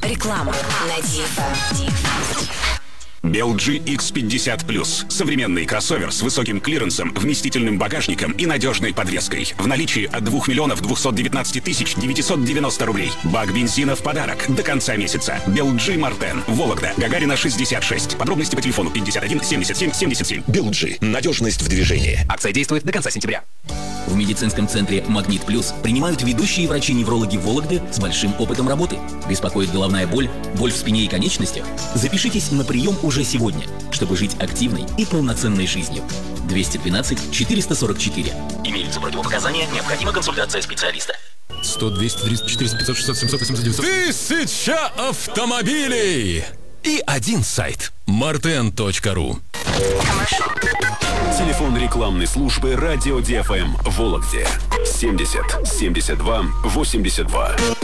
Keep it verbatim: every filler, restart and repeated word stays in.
Реклама на ди эф эм. эл джи икс пятьдесят плюс. Современный кроссовер с высоким клиренсом, вместительным багажником и надежной подвеской. В наличии от двух миллионов двухсот девятнадцати тысяч девятисот девяносто рублей. Бак бензина в подарок до конца месяца. эл джи Мартен. Вологда. Гагарина шестьдесят шесть. Подробности по телефону пятьдесят один семьдесят семь семьдесят семь. эл джи. Надежность в движении. Акция действует до конца сентября. В медицинском центре «Магнит Плюс» принимают ведущие врачи-неврологи Вологды с большим опытом работы. Беспокоит головная боль, боль в спине и конечностях? Запишитесь на прием уже сегодня, чтобы жить активной и полноценной жизнью. двести двенадцать четыреста сорок четыре. Имеются противопоказания, необходима консультация специалиста. сто, двести, триста, четыреста, пятьсот, шестьсот, семьсот, восемьсот, девятьсот. Тысяча автомобилей! И один сайт – мартен точка ру. Телефон рекламной службы радио ди эф эм в Вологде семьдесят семьдесят два восемьдесят два.